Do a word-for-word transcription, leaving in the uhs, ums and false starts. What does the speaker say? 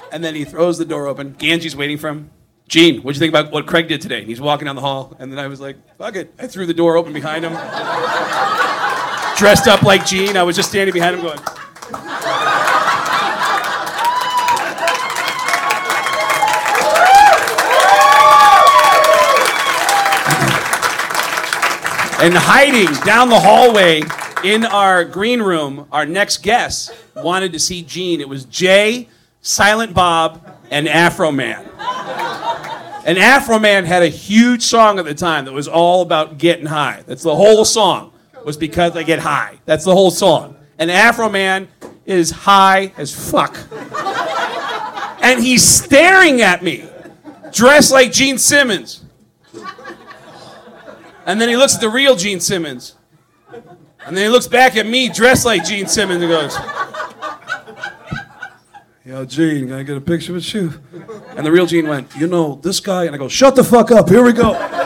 And then he throws the door open. Ganji's waiting for him. Gene, what'd you think about what Craig did today? And he's walking down the hall. And then I was like, fuck it. I threw the door open behind him. Dressed up like Gene. I was just standing behind him going... And hiding down the hallway in our green room, our next guest wanted to see Gene. It was Jay, Silent Bob, and Afro Man. And Afro Man had a huge song at the time that was all about getting high. That's the whole song, was because I get high. That's the whole song. And Afro Man is high as fuck. And he's staring at me, dressed like Gene Simmons. And then he looks at the real Gene Simmons. And then he looks back at me, dressed like Gene Simmons, and goes, yo, Gene, can I get a picture with you? And the real Gene went, you know, this guy, and I go, shut the fuck up, here we go.